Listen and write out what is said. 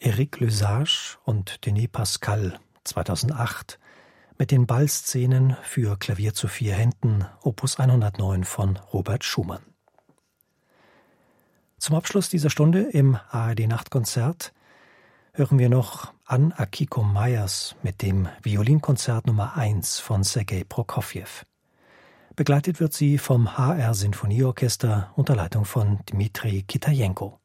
Éric Lesage und Denis Pascal 2008 mit den Ballszenen für Klavier zu 4 Händen, Opus 109 von Robert Schumann. Zum Abschluss dieser Stunde im ARD-Nachtkonzert hören wir noch an Akiko Meyers mit dem Violinkonzert Nummer 1 von Sergei Prokofjew. Begleitet wird sie vom HR Sinfonieorchester unter Leitung von Dmitri Kitajenko.